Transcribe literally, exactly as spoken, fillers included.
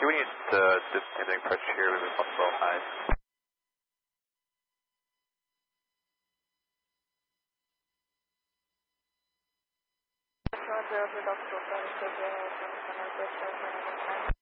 Q, we need uh, descending pressure here with a possible high. Roger, good afternoon.